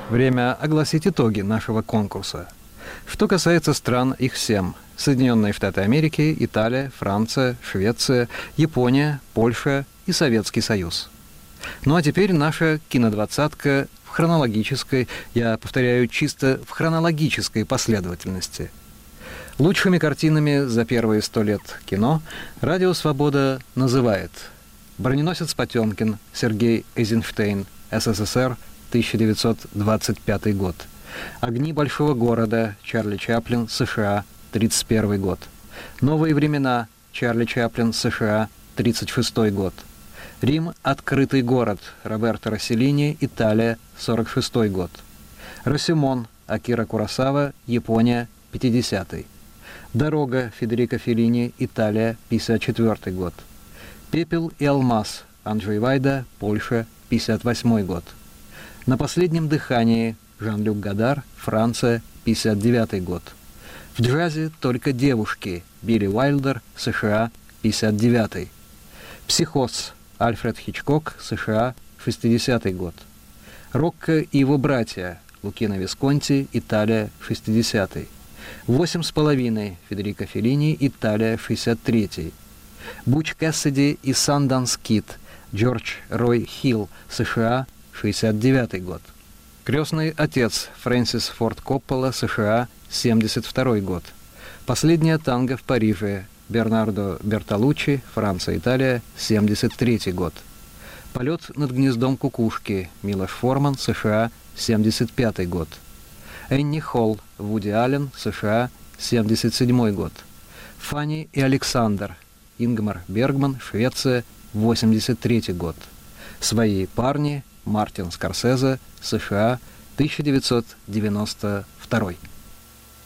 Время огласить итоги нашего конкурса. Что касается стран, их 7. Соединенные Штаты Америки, Италия, Франция, Швеция, Япония, Польша и Советский Союз. Ну а теперь наша кинодвадцатка в хронологической, я повторяю, чисто в хронологической последовательности. Лучшими картинами за первые 100 лет кино «Радио Свобода» называет «Броненосец Потемкин», Сергей Эйзенштейн, СССР, 1925 год. «Огни большого города», Чарли Чаплин, США, 1931 год. «Новые времена», Чарли Чаплин, США, 1936 год. «Рим. Открытый город», Роберто Росселлини, Италия, 1946 год. «Росимон», Акира Куросава, Япония, 50-й. «Дорога», Федерико Феллини, Италия, 1954 год. «Пепел и алмаз», Анджей Вайда, Польша, 1958 год. «На последнем дыхании», Жан-Люк Годар, Франция, 1959 год. «В джазе только девушки», Билли Уайлдер, США, 1959. «Психоз», Альфред Хичкок, США, 60-й год. «Рокко и его братья», Лукино Висконти, Италия, 60-й. «8,5», Федерико Феллини, Италия, 63-й. «Буч Кэссиди и Санданс Кид», Джордж Рой Хилл, США, 69-й год. «Крестный отец», Фрэнсис Форд Коппола, США, 72-й год. «Последняя танго в Париже», Бернардо Бертолуччи, Франция, Италия, 73-й год. «Полет над гнездом кукушки», Милош Форман, США, 75-й год. «Энни Холл», Вуди Аллен, США, 77-й год. «Фанни и Александр», Ингмар Бергман, Швеция, 83-й год. «Свои парни», Мартин Скорсезе, США, 1992.